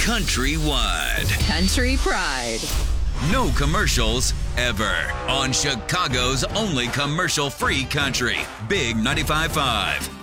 countrywide. Country Pride. No commercials ever on Chicago's only commercial-free country, Big 95.5.